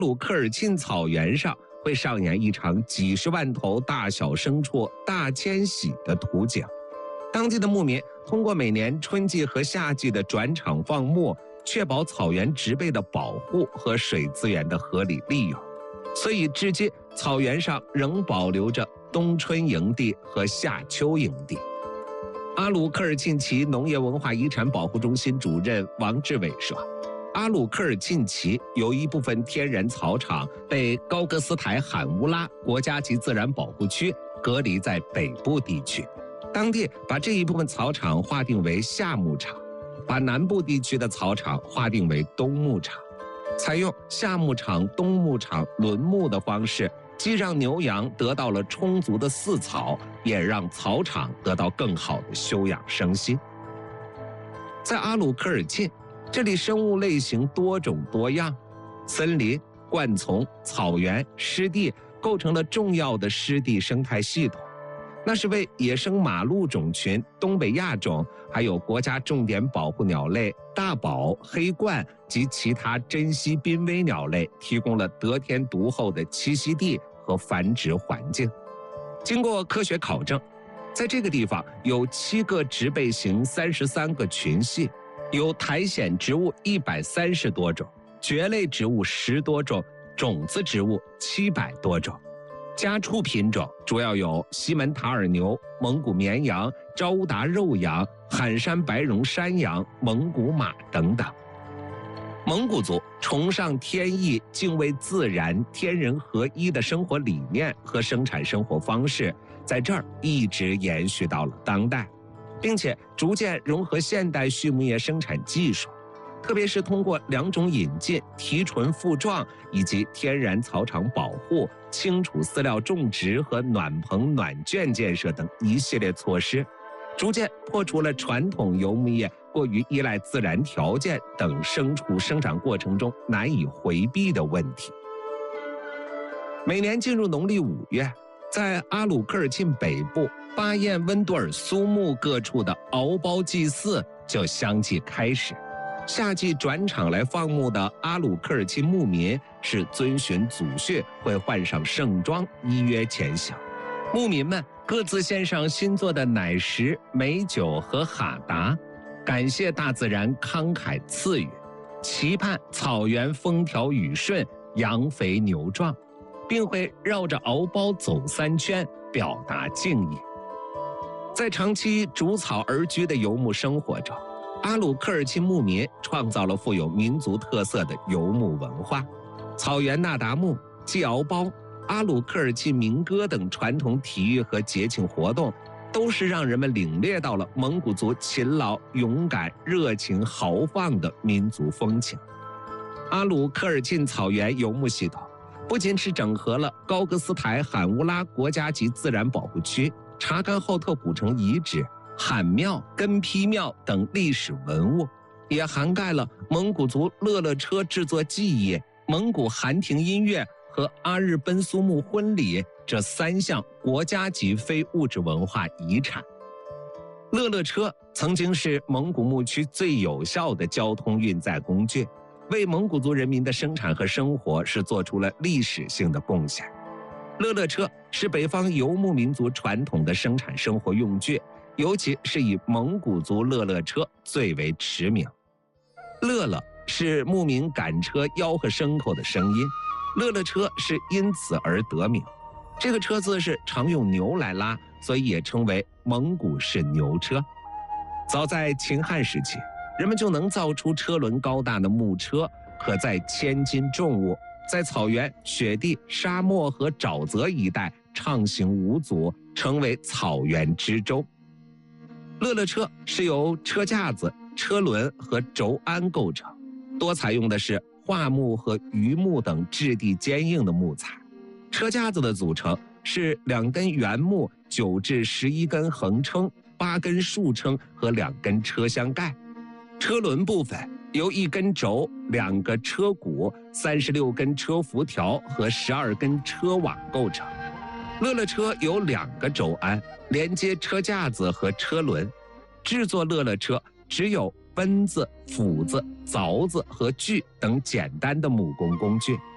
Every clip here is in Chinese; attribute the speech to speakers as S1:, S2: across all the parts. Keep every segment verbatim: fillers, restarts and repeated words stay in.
S1: 鲁科尔沁草原上会上演一场几十万头大小牲畜大迁徙的图景。当地的牧民通过每年春季和夏季的转场放牧，确保草原植被的保护和水资源的合理利用。所以至今草原上仍保留着冬春营地和夏秋营地。阿鲁科尔沁旗农业文化遗产保护中心主任王志伟说，阿鲁科尔沁旗有一部分天然草场被高格斯台罕乌拉国家级自然保护区隔离在北部地区，当地把这一部分草场划定为夏牧场，把南部地区的草场划定为冬牧场，采用夏牧场、冬牧场轮牧的方式，既让牛羊得到了充足的饲草，也让草场得到更好的休养生息。在阿鲁科尔沁，这里生物类型多种多样，森林、灌丛、草原、湿地构成了重要的湿地生态系统，那是为野生马鹿种群、东北亚种，还有国家重点保护鸟类大宝、黑冠及其他珍稀濒危鸟类提供了得天独厚的栖息地和繁殖环境。经过科学考证，在这个地方有七个植被型三十三个群系，有苔藓植物一百三十多种，蕨类植物十多种，种子植物七百多种。家畜品种主要有西门塔尔牛、蒙古绵羊、昭乌达肉羊、罕山白绒山羊、蒙古马等等。蒙古族崇尚天意、敬畏自然、天人合一的生活理念和生产生活方式，在这儿一直延续到了当代，并且逐渐融合现代畜牧业生产技术，特别是通过两种引进、提纯复壮以及天然草场保护、清除饲料种植和暖棚暖圈建设等一系列措施，逐渐破除了传统游牧业过于依赖自然条件等牲畜生长过程中难以回避的问题。每年进入农历五月，在阿鲁科尔沁北部巴彦温多尔苏木各处的敖包祭祀就相继开始。夏季转场来放牧的阿鲁科尔沁牧民是遵循祖训，会换上盛装，依约前行。牧民们各自献上新做的奶食、美酒和哈达，感谢大自然慷慨赐予，期盼草原风调雨顺、羊肥牛壮，并会绕着敖包走三圈，表达敬意。在长期逐草而居的游牧生活中，阿鲁科尔沁牧民创造了富有民族特色的游牧文化。草原那达慕、祭敖包、阿鲁科尔沁民歌等传统体育和节庆活动，都是让人们领略到了蒙古族勤劳、勇敢、热情、豪放的民族风情。阿鲁科尔沁草原游牧系统不仅是整合了高格斯台罕乌拉国家级自然保护区、察干后特古城遗址、罕庙、根批庙等历史文物，也涵盖了蒙古族乐乐车制作技艺、蒙古寒亭音乐和阿日奔苏木婚礼这三项国家级非物质文化遗产。乐乐车曾经是蒙古牧区最有效的交通运载工具，为蒙古族人民的生产和生活是做出了历史性的贡献。乐乐车是北方游牧民族传统的生产生活用具，尤其是以蒙古族乐乐车最为驰名。乐乐是牧民赶车吆喝牲口的声音，乐乐车是因此而得名。这个车子是常用牛来拉，所以也称为蒙古式牛车。早在秦汉时期，人们就能造出车轮高大的木车，可载千斤重物，在草原、雪地、沙漠和沼泽一带畅行无阻，成为草原之舟。乐乐车是由车架子、车轮和轴鞍构成，多采用的是桦木和榆木等质地坚硬的木材。车架子的组成是两根圆木、九至十一根横撑、八根竖撑和两根车厢盖。车轮部分由一根轴、两个车毂、三十六根车辐条和十二根车网构成。乐乐车有两个轴鞍连接车架子和车轮。制作乐乐车只有奔子、斧子、凿子和锯等简单的木工工具。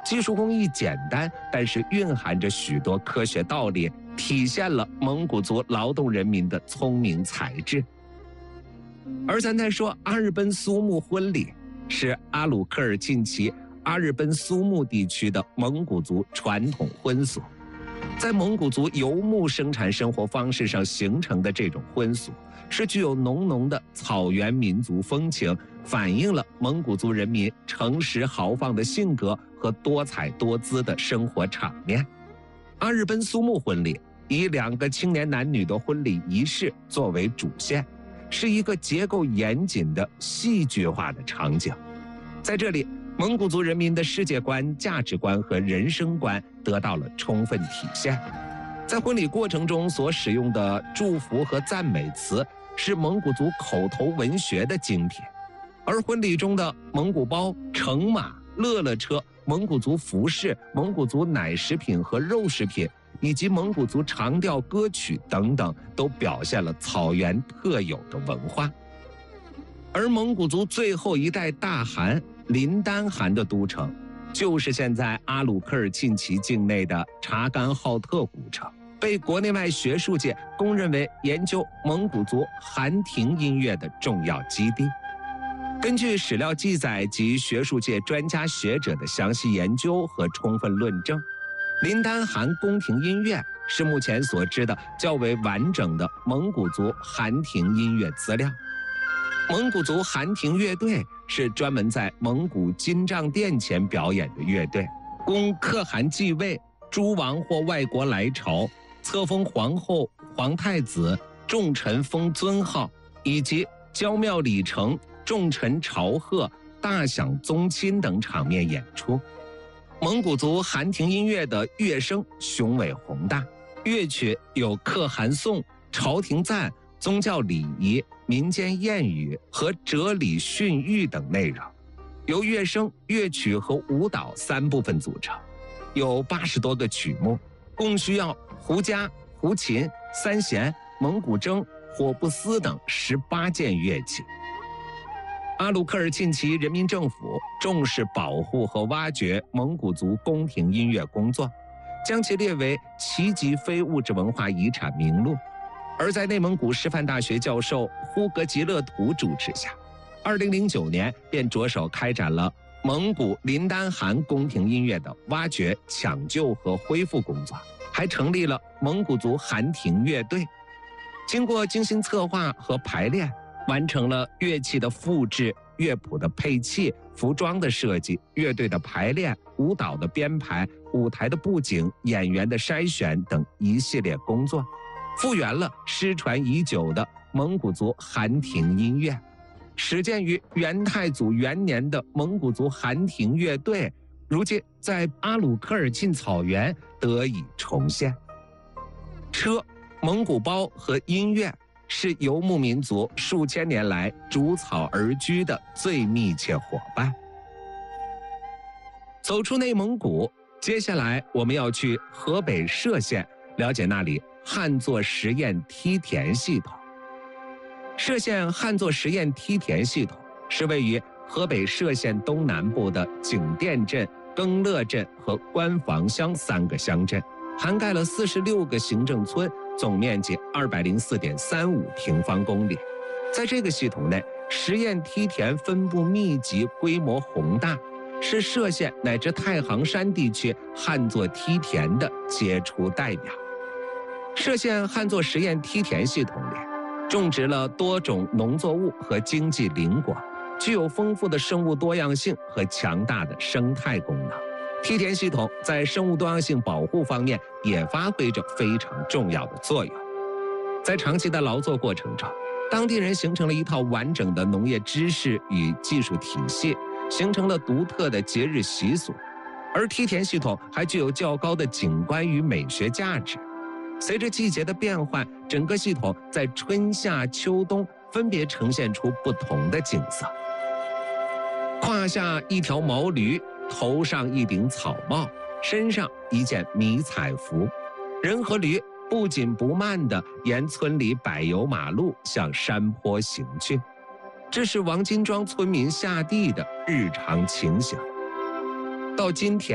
S1: 技术工艺简单，但是蕴含着许多科学道理，体现了蒙古族劳动人民的聪明才智。而咱再说阿日奔苏木婚礼，是阿鲁科尔沁旗阿日奔苏木地区的蒙古族传统婚俗。在蒙古族游牧生产生活方式上形成的这种婚俗，是具有浓浓的草原民族风情，反映了蒙古族人民诚实豪放的性格和多彩多姿的生活场面。阿日奔苏木婚礼以两个青年男女的婚礼仪式作为主线，是一个结构严谨的戏剧化的场景。在这里，蒙古族人民的世界观、价值观和人生观得到了充分体现。在婚礼过程中所使用的祝福和赞美词是蒙古族口头文学的精品，而婚礼中的蒙古包、乘马、乐乐车、蒙古族服饰、蒙古族奶食品和肉食品，以及蒙古族长调歌曲等等，都表现了草原特有的文化。而蒙古族最后一代大汗林丹汗的都城，就是现在阿鲁科尔沁旗境内的察干浩特古城，被国内外学术界公认为研究蒙古族汗庭音乐的重要基地。根据史料记载及学术界专家学者的详细研究和充分论证，林丹汗宫廷音乐是目前所知的较为完整的蒙古族汗庭音乐资料。蒙古族汗庭乐队是专门在蒙古金帐殿前表演的乐队，供可汗继位、诸王或外国来朝、册封皇后、皇太子、重臣封尊号，以及交庙礼成、重臣朝贺、大享宗亲等场面演出。蒙古族汗庭音乐的乐声雄伟宏大，乐曲有可汗颂、朝廷赞、宗教礼仪、民间谚语和哲理训谕等内容，由乐声、乐曲和舞蹈三部分组成，有八十多个曲目，共需要胡笳、胡琴、三弦、蒙古筝、火布斯等十八件乐器。阿鲁科尔沁旗人民政府重视保护和挖掘蒙古族宫廷音乐工作，将其列为旗级非物质文化遗产名录。而在内蒙古师范大学教授呼格吉勒图主持下，二零零九年便着手开展了蒙古林丹汗宫廷音乐的挖掘、抢救和恢复工作，还成立了蒙古族汗庭乐队。经过精心策划和排练，完成了乐器的复制、乐谱的配器、服装的设计、乐队的排练、舞蹈的编排、舞台的布景、演员的筛选等一系列工作，复原了失传已久的蒙古族汗庭音乐。始建于元太祖元年的蒙古族汗庭乐队，如今在阿鲁科尔沁草原得以重现。车、蒙古包和音乐是游牧民族数千年来逐草而居的最密切伙伴。走出内蒙古，接下来我们要去河北涉县，了解那里旱作实验梯田系统。涉县旱作实验梯田系统是位于河北涉县东南部的景店镇、更乐镇和关房乡三个乡镇，涵盖了四十六个行政村，总面积二百零四点三五平方公里。在这个系统内，实验梯田分布密集，规模宏大，是涉县乃至太行山地区旱作梯田的杰出代表。涉县旱作实验梯田系统里，种植了多种农作物和经济林果，具有丰富的生物多样性和强大的生态功能。梯田系统在生物多样性保护方面也发挥着非常重要的作用。在长期的劳作过程中，当地人形成了一套完整的农业知识与技术体系，形成了独特的节日习俗，而梯田系统还具有较高的景观与美学价值。随着季节的变换，整个系统在春夏秋冬分别呈现出不同的景色。胯下一条毛驴，头上一顶草帽，身上一件迷彩服，人和驴不紧不慢地沿村里柏油马路向山坡行去。这是王金庄村民下地的日常情形。到今天，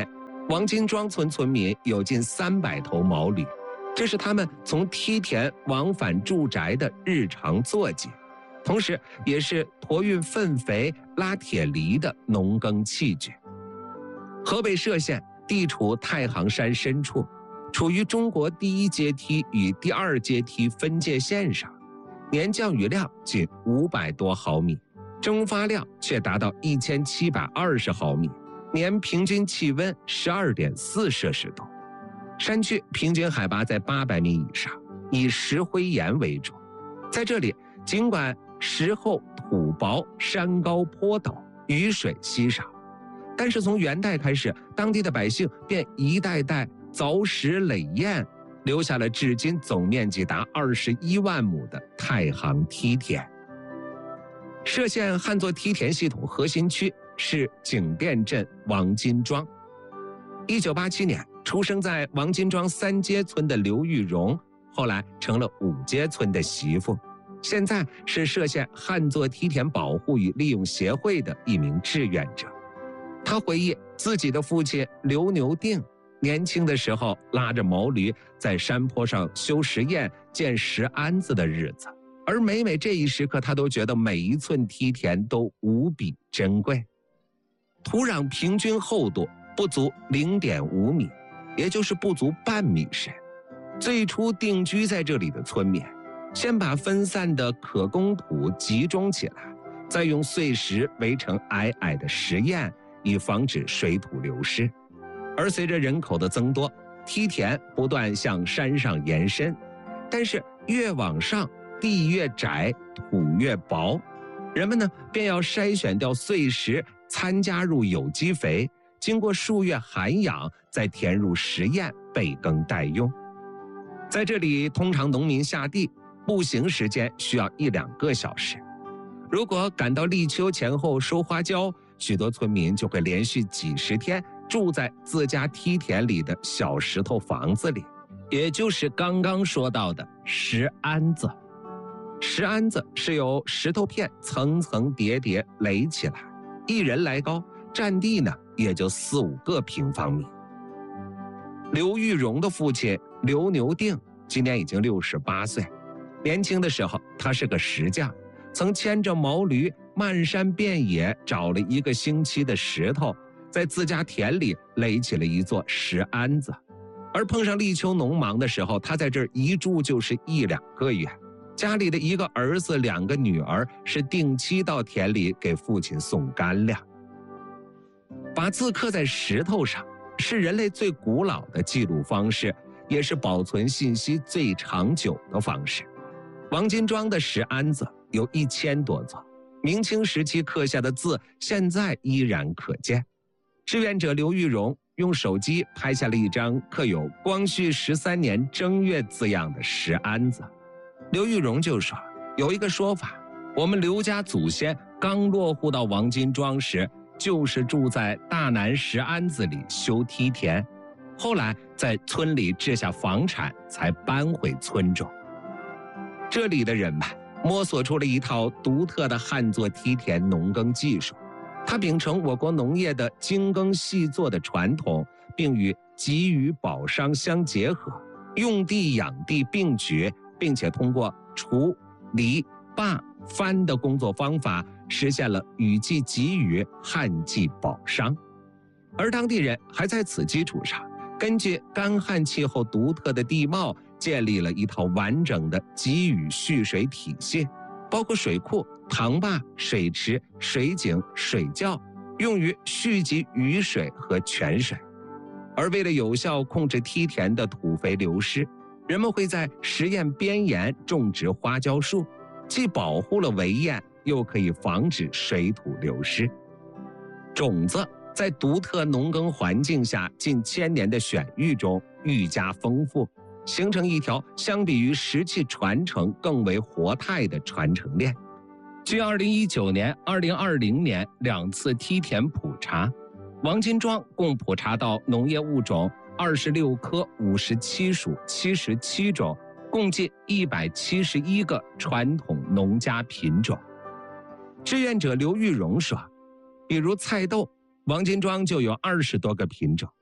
S1: 王金庄村村民有近三百头毛驴，这是他们从梯田往返住宅的日常作息，同时也是驮运粪肥、拉铁犁的农耕器具。河北涉县地处太行山深处，处于中国第一阶梯与第二阶梯分界线上，年降雨量仅五百多毫米，蒸发量却达到一千七百二十毫米，年平均气温十二点四摄氏度。山区平均海拔在八百米以上，以石灰岩为主。在这里，尽管石厚土薄，山高坡陡，雨水稀少，但是从元代开始，当地的百姓便一代代凿石垒堰，留下了至今总面积达二十一万亩的太行梯田。涉县旱作梯田系统核心区是景店镇王金庄。一九八七年出生在王金庄三街村的刘玉荣，后来成了五街村的媳妇，现在是涉县旱作梯田保护与利用协会的一名志愿者。他回忆自己的父亲刘牛定年轻的时候拉着毛驴在山坡上修石堰建石鞍子的日子，而每每这一时刻，他都觉得每一寸梯田都无比珍贵。土壤平均厚度不足 零点五米，也就是不足半米深。最初定居在这里的村民，先把分散的可供土集中起来，再用碎石围成矮矮的石堰，以防止水土流失。而随着人口的增多，梯田不断向山上延伸，但是越往上地越窄，土越薄，人们呢便要筛选掉碎石，掺加入有机肥，经过数月涵养，再填入石堰备耕待用。在这里，通常农民下地步行时间需要一两个小时。如果赶到立秋前后收花椒，许多村民就会连续几十天住在自家梯田里的小石头房子里，也就是刚刚说到的石鞍子。石鞍子是由石头片层层叠叠垒起来，一人来高，占地呢也就四五个平方米。刘玉荣的父亲刘牛定今年已经六十八岁，年轻的时候他是个石匠，曾牵着毛驴漫山遍野找了一个星期的石头，在自家田里垒起了一座石鞍子。而碰上立秋农忙的时候，他在这儿一住就是一两个月。家里的一个儿子两个女儿是定期到田里给父亲送干粮。把字刻在石头上是人类最古老的记录方式，也是保存信息最长久的方式。王金庄的石鞍子有一千多座，明清时期刻下的字现在依然可见。志愿者刘玉荣用手机拍下了一张刻有光绪十三年正月字样的石鞍子。刘玉荣就说，有一个说法，我们刘家祖先刚落户到王金庄时，就是住在大南石鞍子里修梯田，后来在村里置下房产，才搬回村中。这里的人们摸索出了一套独特的旱作梯田农耕技术，它秉承我国农业的精耕细作的传统，并与给予保墒相结合，用地养地并举，并且通过锄、犁、耙、翻的工作方法，实现了雨季给予，旱季保墒。而当地人还在此基础上，根据干旱气候独特的地貌，建立了一套完整的给予蓄水体系，包括水库、塘坝、水池、水井、水窖，用于蓄积雨水和泉水。而为了有效控制梯田的土肥流失，人们会在石堰边沿种植花椒树，既保护了围堰，又可以防止水土流失。种子在独特农耕环境下近千年的选育中愈加丰富，形成一条相比于石器传承更为活态的传承链。据二零一九年、二零二零年两次梯田普查，王金庄共普查到农业物种二十六科五十七属七十七种，共计一百七十一个传统农家品种。志愿者刘玉荣说，比如菜豆，王金庄就有二十多个品种。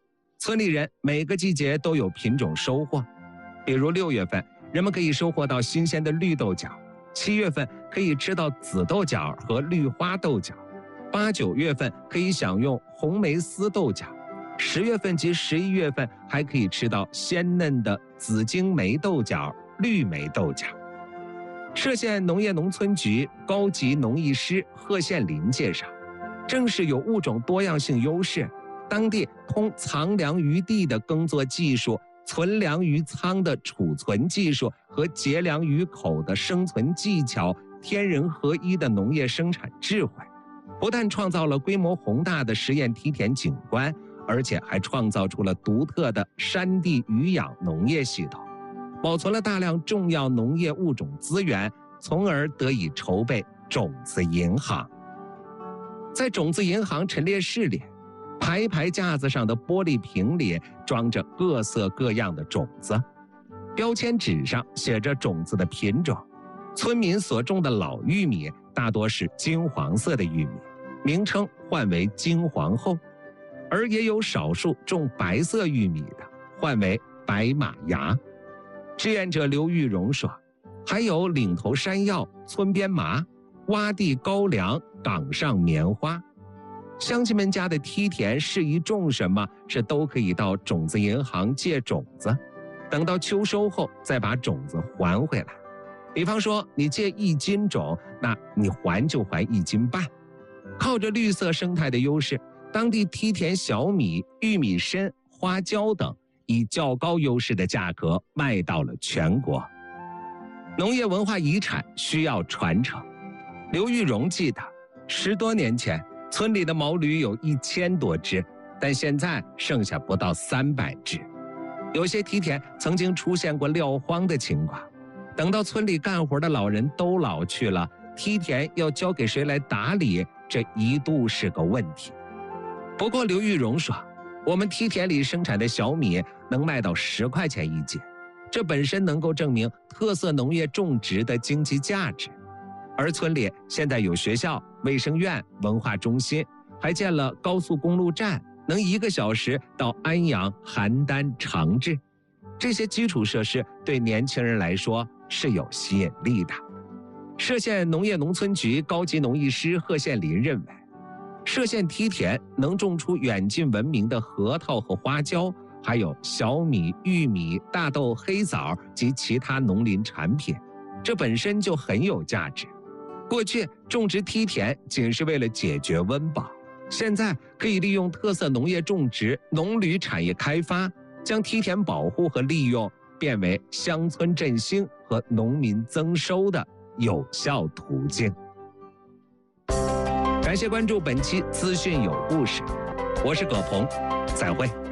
S1: 村里人每个季节都有品种收获，比如六月份，人们可以收获到新鲜的绿豆角；七月份可以吃到紫豆角和绿花豆角；八九月份可以享用红梅丝豆角；十月份及十一月份还可以吃到鲜嫩的紫荆梅豆角、绿梅豆角。歙县农业农村局高级农艺师贺献林介绍，正是有物种多样性优势，当地通藏粮于地的耕作技术、存粮于仓的储存技术和节粮于口的生存技巧，天人合一的农业生产智慧，不但创造了规模宏大的实验梯田景观，而且还创造出了独特的山地渔养农业系统，保存了大量重要农业物种资源，从而得以筹备种子银行。在种子银行陈列室里，排排架子上的玻璃瓶里装着各色各样的种子，标签纸上写着种子的品种。村民所种的老玉米大多是金黄色的玉米，名称唤为金皇后，而也有少数种白色玉米的，唤为白马牙。志愿者刘玉荣说，还有岭头山药、村边麻、洼地高粱、岗上棉花。乡亲们家的梯田适宜种什么，是都可以到种子银行借种子，等到秋收后再把种子还回来。比方说你借一斤种，那你还就还一斤半。靠着绿色生态的优势，当地梯田小米、玉米参、花椒等以较高优势的价格卖到了全国。农业文化遗产需要传承。刘玉荣记得，十多年前村里的毛驴有一千多只，但现在剩下不到三百只。有些梯田曾经出现过撂荒的情况，等到村里干活的老人都老去了，梯田要交给谁来打理，这一度是个问题。不过刘玉荣说，我们梯田里生产的小米能卖到十块钱一斤，这本身能够证明特色农业种植的经济价值。而村里现在有学校、卫生院、文化中心，还建了高速公路站，能一个小时到安阳、邯郸、长治。这些基础设施对年轻人来说是有吸引力的。歙县农业农村局高级农艺师贺献林认为，歙县梯田能种出远近闻名的核桃和花椒，还有小米、玉米、大豆、黑枣及其他农林产品，这本身就很有价值。过去种植梯田仅是为了解决温饱，现在可以利用特色农业种植、农旅产业开发，将梯田保护和利用变为乡村振兴和农民增收的有效途径。感谢关注本期资讯有故事，我是葛鹏，再会。